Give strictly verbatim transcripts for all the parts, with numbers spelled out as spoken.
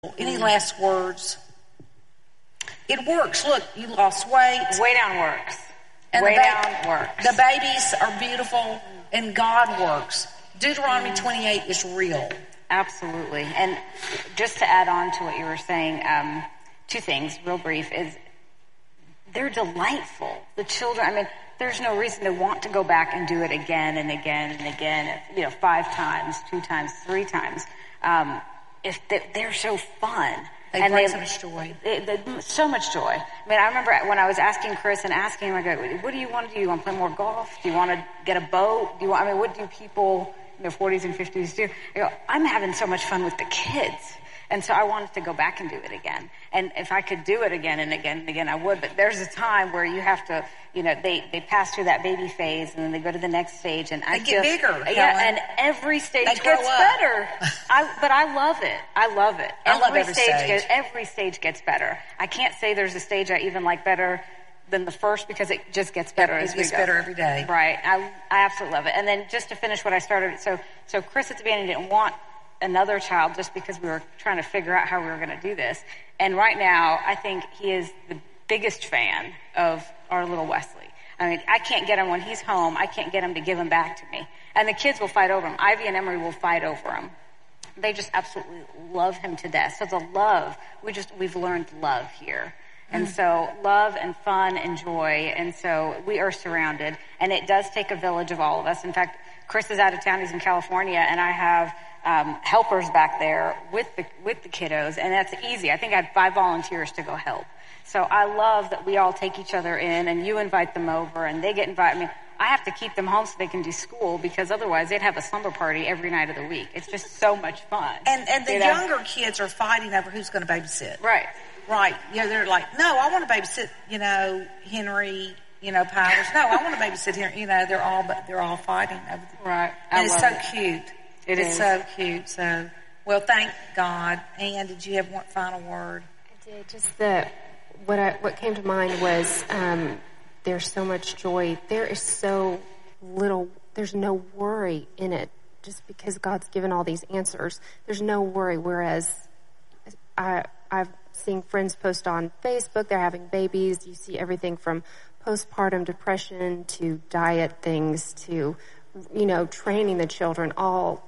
Any last words? It works. Look, you lost weight. Way down works. And Way the ba- down works. The babies are beautiful, and God works. Deuteronomy twenty-eight is real. Absolutely. And just to add on to what you were saying, um, two things, real brief, is they're delightful. The children, I mean, there's no reason to want to go back and do it again and again and again, you know, five times, two times, three times. Um, if they, they're so fun. They and bring they, so much joy. They, they, so much joy. I mean, I remember when I was asking Chris and asking him, I go, what do you want to do? You want to play more golf? Do you want to get a boat? Do you want, I mean, what do people in their forties and fifties do? I go, I'm having so much fun with the kids. And so I wanted to go back and do it again. And if I could do it again and again and again, I would. But there's a time where you have to, you know, they, they pass through that baby phase and then they go to the next stage. And they I get feel, bigger. Yeah, Helen. and every stage They gets grow up. better. I, but I love it. I love it. I love every stage. stage. Gets, every stage gets better. I can't say there's a stage I even like better than the first because it just gets better It as we gets go. better every day. Right. I, I absolutely love it. And then just to finish what I started, so so Chris at the beginning didn't want another child just because we were trying to figure out how we were going to do this. And right now, I think he is the biggest fan of our little Wesley. I mean, I can't get him when he's home. I can't get him to give him back to me. And the kids will fight over him. Ivy and Emery will fight over him. They just absolutely love him to death. So the love, we just, we've learned love here. And so love and fun and joy. And so we are surrounded. And it does take a village of all of us. In fact, Chris is out of town. He's in California. And I have um, helpers back there with the with the kiddos. And that's easy. I think I had five volunteers to go help. So I love that we all take each other in. And you invite them over. And they get invited. I mean, I have to keep them home so they can do school. Because otherwise they'd have a slumber party every night of the week. It's just so much fun. And, and the you know? younger kids are fighting over who's going to babysit. Right. Right. You know, they're like, no, I want to babysit, you know, Henry, you know, Powers. No, I want to babysit here. You know, they're all, but they're all fighting over the, Right. I and it's love so it. cute. It it's is. so cute. So, well, thank God. Ann, did you have one final word? I did. Just the, what I, what came to mind was, um, there's so much joy. There is so little, there's no worry in it just because God's given all these answers. There's no worry. Whereas I, I've seen friends post on Facebook, they're having babies. You see everything from postpartum depression to diet things to, you know, training the children, all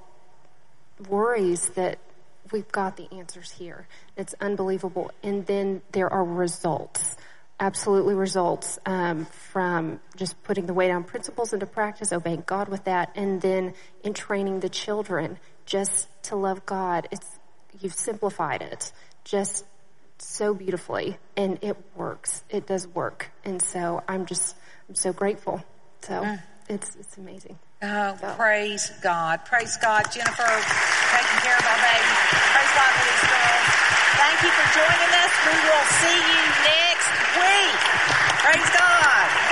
worries that we've got the answers here. It's unbelievable. And then there are results, absolutely results, um, from just putting the way down principles into practice, obeying God with that, and then in training the children just to love God. It's, you've simplified it just so beautifully, and it works. It does work. And so I'm just, I'm so grateful. So mm. it's, it's amazing. Oh, so. Praise God. Praise God. Jennifer, taking care of our baby. Praise God for these girls. Thank you for joining us. We will see you next week. Praise God.